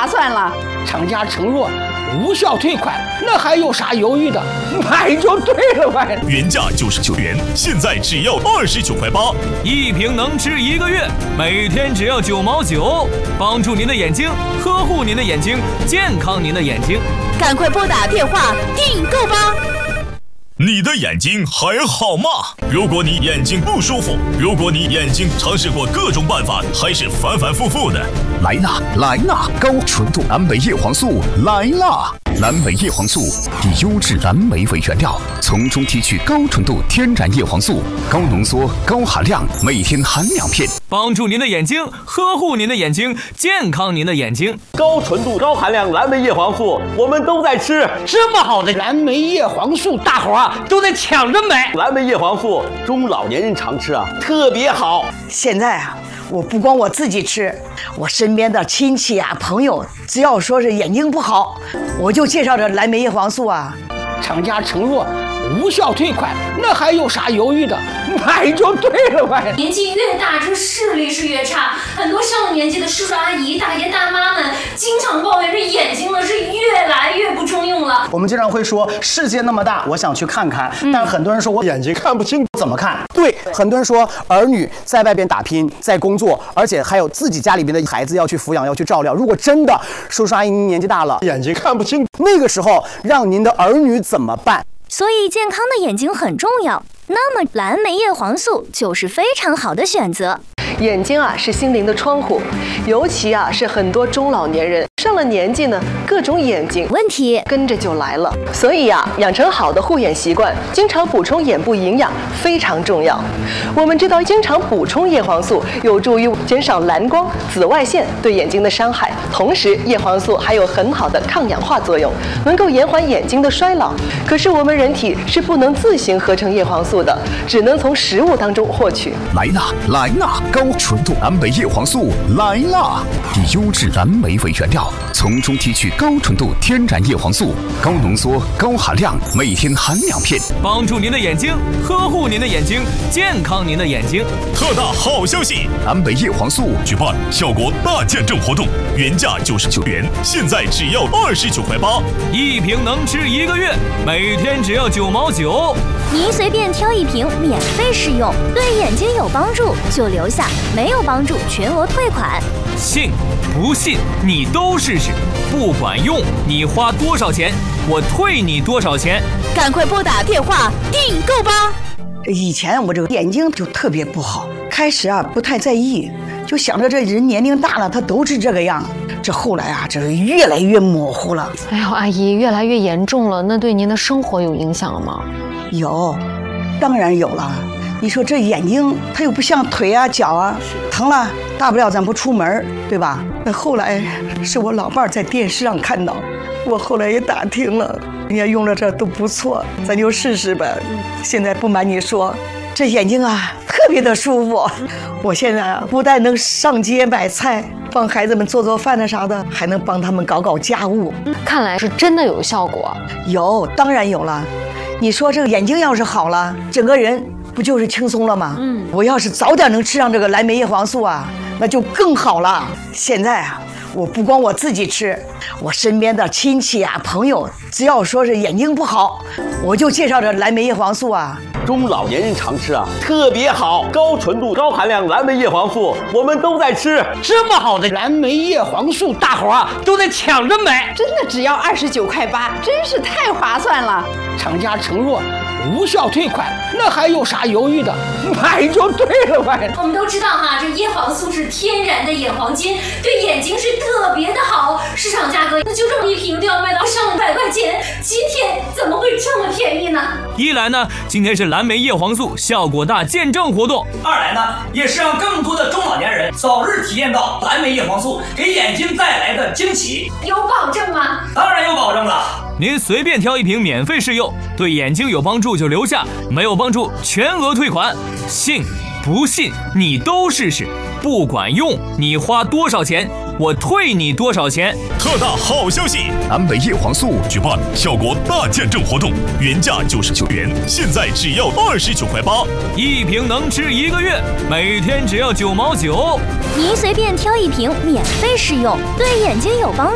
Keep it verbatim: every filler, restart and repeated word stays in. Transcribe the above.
划算了。 厂家承诺无效退款，那还有啥犹豫的？买就对了呗。 原价九十九元，现在只要二十九块八， 一瓶能吃一个月，每天只要九毛九，帮助您的眼睛，呵护您的眼睛，健康您的眼睛。 赶快拨打电话订购吧。 你的眼睛还好吗？如果你眼睛不舒服，如果你眼睛尝试过各种办法，还是反反复复的， 来啦来啦，高纯度蓝莓叶黄素来啦！蓝莓叶黄素以优质蓝莓为原料，从中提取高纯度天然叶黄素，高浓缩、高含量，每天含两片， 帮助您的眼睛，呵护您的眼睛，健康您的眼睛。 高纯度、高含量蓝莓叶黄素，我们都在吃。 这么好的蓝莓叶黄素，大伙啊都在抢着买。 蓝莓叶黄素，中老年人常吃啊，特别好。 现在啊，我不光我自己吃，我身边的亲戚啊、朋友，只要说是眼睛不好，我就介绍这蓝莓叶黄素啊。 厂家承诺无效退款，那还有啥犹豫的？买就对了呗。 年纪越大，这视力是越差。很多上了年纪的叔叔阿姨、大爷大妈们，经常抱怨这眼睛呢是越来越不中用了。 我们经常会说，世界那么大，我想去看看。嗯、但很多人说我眼睛看不清，怎么看？对，很多人说儿女在外边打拼，在工作，而且还有自己家里边的孩子要去抚养，要去照料。如果真的叔叔阿姨您年纪大了，眼睛看不清，那个时候让您的儿女怎么办？ 所以健康的眼睛很重要，那么蓝莓叶黄素就是非常好的选择。 眼睛啊是心灵的窗户，尤其啊是很多中老年人上了年纪呢，各种眼睛问题跟着就来了。所以啊，养成好的护眼习惯，经常补充眼部营养非常重要。我们知道，经常补充叶黄素有助于减少蓝光、紫外线对眼睛的伤害，同时叶黄素还有很好的抗氧化作用，能够延缓眼睛的衰老。可是我们人体是不能自行合成叶黄素的，只能从食物当中获取。 来啦来啦，高纯度蓝莓叶黄素来啦！以优质蓝莓为原料，从中提取高纯度天然叶黄素，高浓缩、高含量，每天含两片， 帮助您的眼睛，呵护您的眼睛，健康您的眼睛。 特大好消息！ 蓝莓叶黄素举办效果大见证活动，原价九十九元，现在只要二十九块八， 一瓶能吃一个月，每天只要九毛九。 您随便挑一瓶，免费试用，对眼睛有帮助就留下，没有帮助全额退款。 信不信你都试试，不管用你花多少钱，我退你多少钱。 赶快拨打电话订购吧。 以前我这个眼睛就特别不好，开始啊不太在意，就想着这人年龄大了，他都是这个样。这后来啊，这是越来越模糊了。 哎呦，阿姨，越来越严重了，那对您的生活有影响吗？ 有，当然有了。你说这眼睛它又不像腿啊脚啊，疼了大不了咱不出门，对吧？那后来是我老伴儿在电视上看到，我后来也打听了，人家用了这都不错，咱就试试呗。现在不瞒你说，这眼睛啊特别的舒服。我现在啊不但能上街买菜，帮孩子们做做饭的啥的，还能帮他们搞搞家务。 看来是真的有效果。 有，当然有了。你说这个眼睛要是好了，整个人不就是轻松了吗？嗯，我要是早点能吃上这个蓝莓叶黄素啊，那就更好了。现在啊，我不光我自己吃，我身边的亲戚啊、朋友，只要说是眼睛不好，我就介绍这蓝莓叶黄素啊。 中老年人常吃啊，特别好。高纯度、高含量蓝莓叶黄素，我们都在吃。 这么好的蓝莓叶黄素，大伙啊都在抢着买。 真的只要二十九块八，真是太划算了。 厂家承诺无效退款，那还有啥犹豫的？买就对了呗。 我们都知道哈，这叶黄素是天然的眼黄金，对眼睛是特别的好。市场价格那就这么一瓶都要卖到上百块钱，今天怎么会这么便宜呢？ 一来呢，今天是蓝莓叶黄素效果大见证活动； 二来呢，也是让更多的中老年人早日体验到蓝莓叶黄素给眼睛带来的惊喜。 有保证吗？ 当然有保证了。 您随便挑一瓶免费试用，对眼睛有帮助就留下，没有帮助全额退款。信不信你都试试，不管用你花多少钱，我退你多少钱。 特大好消息！ 蓝莓叶黄素举办效果大见证活动，原价九十九元，现在只要二十九块八， 一瓶能吃一个月，每天只要九毛九。 您随便挑一瓶免费试用，对眼睛有帮助